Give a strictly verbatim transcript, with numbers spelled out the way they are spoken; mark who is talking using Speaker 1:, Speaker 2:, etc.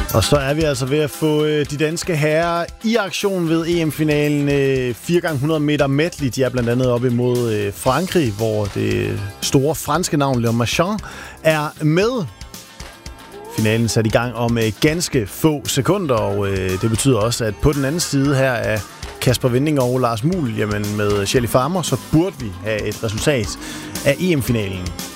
Speaker 1: Og så er vi altså ved at få de danske herrer i aktion ved E M-finalen fire gange hundrede meter medley. De er blandt andet op imod Frankrig, hvor det store franske navn Léon Marchand er med. Finalen sat i gang om ganske få sekunder, og det betyder også, at på den anden side her af Kasper Winding og Lars Muhl, jamen med Shelly Farmer, så burde vi have et resultat af E M-finalen.